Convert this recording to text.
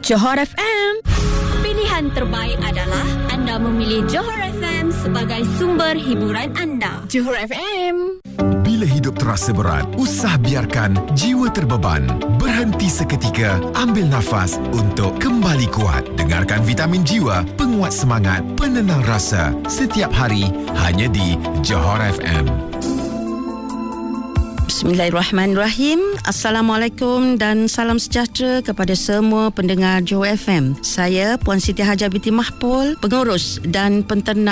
Johor FM. Pilihan terbaik adalah anda memilih Johor FM sebagai sumber hiburan anda. Johor FM. Bila hidup terasa berat, usah biarkan jiwa terbeban. Berhenti seketika, ambil nafas untuk kembali kuat. Dengarkan Vitamin Jiwa, penguat semangat, penenang rasa. Setiap hari, hanya di Johor FM. Bismillahirrahmanirrahim. Assalamualaikum dan salam sejahtera kepada semua pendengar Johor FM. Saya Puan Siti Hajah binti Mahpul, pengurus dan penternak